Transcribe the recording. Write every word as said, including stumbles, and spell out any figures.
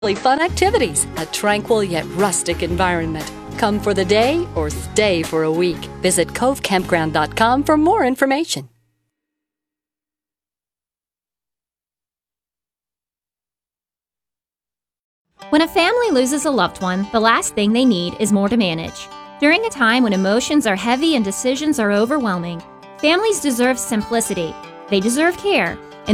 fun activities, a tranquil yet rustic environment. Come for the day or stay for a week. Visit cove campground dot com for more information. When a family loses a loved one, the last thing they need is more to manage. During a time when emotions are heavy and decisions are overwhelming, families deserve simplicity. They deserve care.